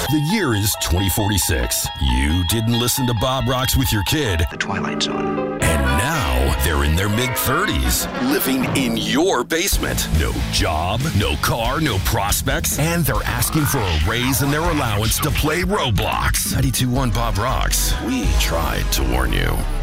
The year is 2046. You didn't listen to Bob Rocks with your kid. The Twilight Zone. And now they're in their mid-30s, living in your basement. No job, no car, no prospects, and they're asking for a raise in their allowance to play Roblox. 92.1 Bob Rocks. We tried to warn you.